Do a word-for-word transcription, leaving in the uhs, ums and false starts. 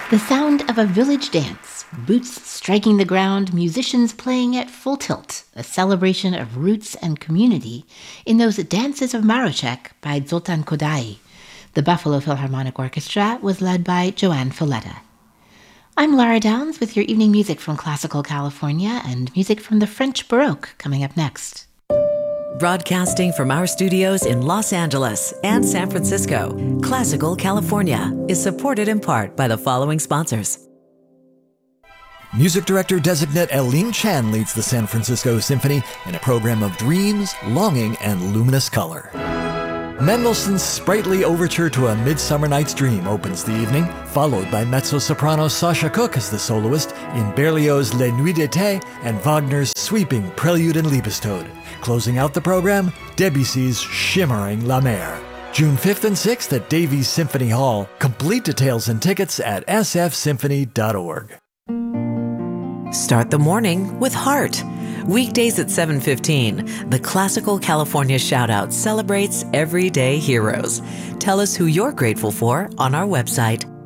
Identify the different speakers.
Speaker 1: The sound of a village dance, boots striking the ground, musicians playing at full tilt, a celebration of roots and community in those Dances of Maroczek by Zoltan Kodaly. The Buffalo Philharmonic Orchestra was led by Joanne Folletta. I'm Lara Downs with your evening music from classical California and music from the French Baroque coming up next.
Speaker 2: Broadcasting from our studios in Los Angeles and San Francisco, Classical California is supported in part by the following sponsors.
Speaker 3: Music director designate Eileen Chan leads the San Francisco Symphony in a program of dreams, longing, and luminous color. Mendelssohn's sprightly overture to A Midsummer Night's Dream opens the evening, followed by mezzo-soprano Sasha Cook as the soloist in Berlioz' Les Nuits d'été and Wagner's sweeping Prelude and Liebestod. Closing out the program, Debussy's shimmering La Mer. June fifth and sixth at Davies Symphony Hall. Complete details and tickets at s f symphony dot org.
Speaker 2: Start the morning with heart. Weekdays at seven fifteen, the Classical California Shoutout celebrates everyday heroes. Tell us who you're grateful for on our website,